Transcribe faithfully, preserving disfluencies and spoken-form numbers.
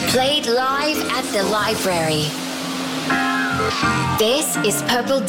Played live at the library. This is Purple